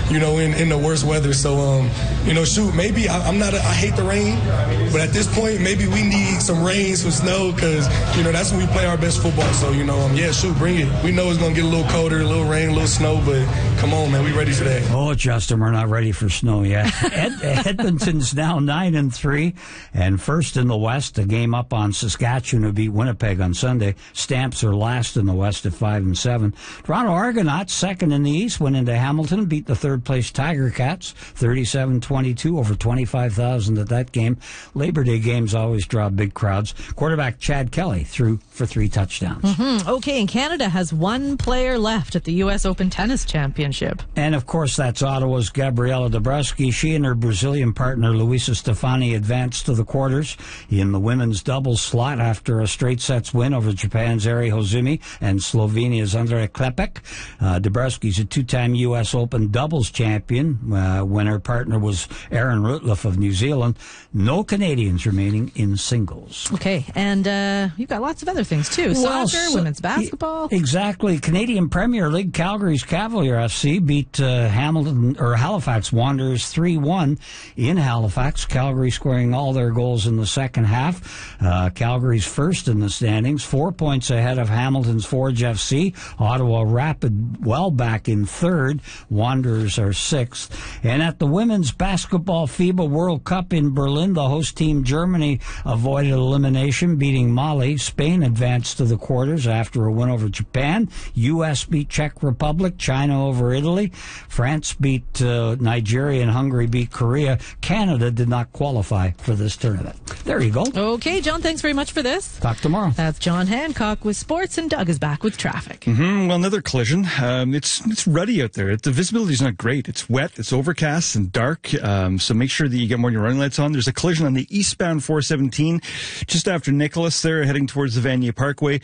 in the worst weather. So, shoot, maybe I hate the rain, but at this point, maybe we need some rain, some snow, because, that's when we play our best football. So, shoot, bring it. We know it's going to get a little colder, a little rain, a little snow, but come on, man, we ready for that. Oh, Justin, we're not ready for snow yet. Edmonton's now 9-3 and first in the West. A game up on Saskatchewan, who beat Winnipeg on Sunday. Stamps are last in the West at 5-7. Toronto Argonauts, second in the East, went into Hamilton, beat the third-place Tiger Cats 37-22, over 25,000 at that game. Labor Day games always draw big crowds. Quarterback Chad Kelly threw for 3 touchdowns. Okay, and Canada has one player left at the U.S. Open Tennis Championship. And, of course, that's Ottawa's Gabriela Dabrowski. She and her Brazilian partner, Luisa Stefani, advanced to the quarters in the women's doubles slot after a straight sets win over Japan's Ari Hozumi and Slovenia's Andrej Klepek. Dabrowski's a 2-time U.S. Open doubles champion when her partner was Aaron Rutliff of New Zealand. No Canadians remaining in singles. Okay, and you've got lots of other things, too. Soccer, women's basketball. Exactly. Canadian Premier League, Calgary's Cavalier FC beat Halifax Wanderers 3-1 in Halifax. Calgary scoring all their goals in the second half. Calgary's first in the standings, 4 points ahead of Hamilton's Forge FC. Ottawa Rapid well back in third. Wanderers are sixth. And at the women's basketball FIBA World Cup in Berlin, the host team Germany avoided elimination, beating Mali. Spain advanced to the quarters after a win over Japan. U.S. beat Czech Republic. China over Italy. France beat Nigeria, and Hungary beat Korea. Canada did not qualify for this tournament. There you go. Okay, John, thanks very much for this. Talk tomorrow. That's John Hancock with sports, and Doug is back with traffic. Well, another collision. It's ruddy out there. The visibility is not great. It's wet, it's overcast and dark, so make sure that you get more of your running lights on. There's a collision on the eastbound 417 just after Nicholas there, heading towards the Vanier Parkway.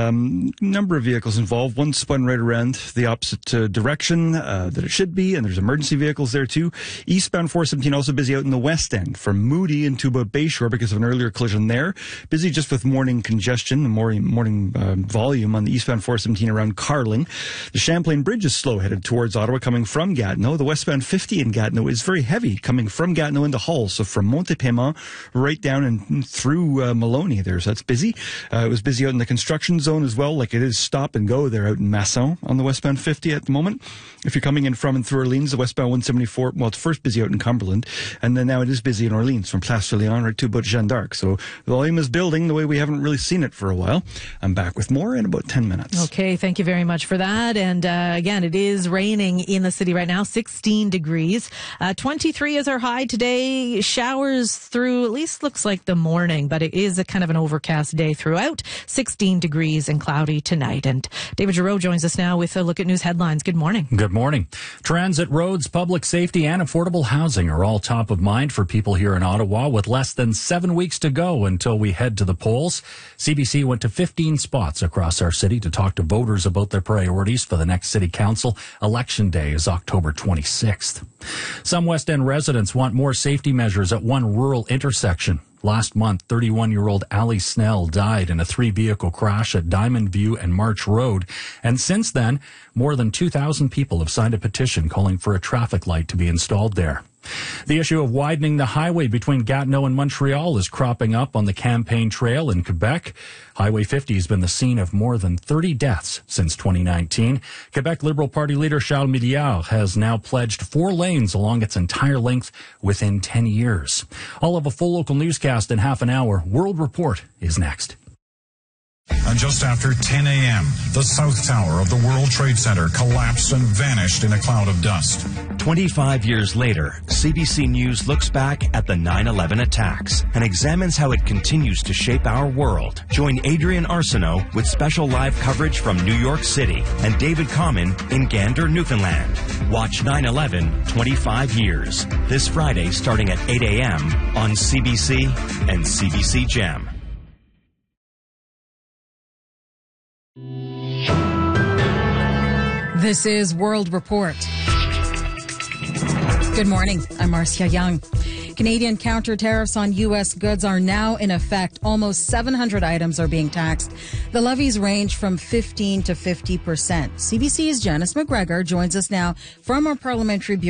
Number of vehicles involved. One spun right around the opposite direction that it should be, and there's emergency vehicles there too. Eastbound 417 also busy out in the west end from Moody into about Bayshore because of an earlier collision there. Busy just with morning congestion, morning volume on the eastbound 417 around Carling. The Champlain Bridge is slow headed towards Ottawa coming from Gatineau. The westbound 50 in Gatineau is very heavy coming from Gatineau into Hull. So from Montepément right down and through Maloney there. So that's busy. It was busy out in the construction zone as well, like it is stop and go there out in Masson on the westbound 50 at the moment. If you're coming in from and through Orleans, the westbound 174, well, it's first busy out in Cumberland, and then now it is busy in Orleans from Place de Léon right to about Jeanne d'Arc. So the volume is building the way we haven't really seen it for a while. I'm back with more in about 10 minutes. Okay, thank you very much for that. And again, it is raining in the city right now, 16 degrees. 23 is our high today. Showers through, at least looks like the morning, but it is a kind of an overcast day throughout. 16 degrees and cloudy tonight. And David Giroux joins us now with a look at news headlines. Good morning. Good morning. Transit, roads, public safety, and affordable housing are all top of mind for people here in Ottawa, with less than 7 weeks to go until we head to the polls. CBC went to 15 spots across our city to talk to voters about their priorities for the next city council. Election day is October 26th. Some West End residents want more safety measures at one rural intersection. Last month, 31-year-old Ali Snell died in a 3-vehicle crash at Diamond View and March Road. And since then, more than 2,000 people have signed a petition calling for a traffic light to be installed there. The issue of widening the highway between Gatineau and Montreal is cropping up on the Campaign Trail in Quebec. Highway 50 has been the scene of more than 30 deaths since 2019. Quebec Liberal Party leader Charles Milliard has now pledged 4 lanes along its entire length within 10 years. I'll have a full local newscast in half an hour. World Report is next. And just after 10 a.m., the South Tower of the World Trade Center collapsed and vanished in a cloud of dust. 25 years later, CBC News looks back at the 9/11 attacks and examines how it continues to shape our world. Join Adrian Arsenault with special live coverage from New York City and David Common in Gander, Newfoundland. Watch 9/11 25 years this Friday starting at 8 a.m. on CBC and CBC Gem. This is World Report. Good morning. I'm Marcia Young. Canadian counter tariffs on U.S. goods are now in effect. Almost 700 items are being taxed. The levies range from 15% to 50%. CBC's Janice McGregor joins us now from our parliamentary bureau.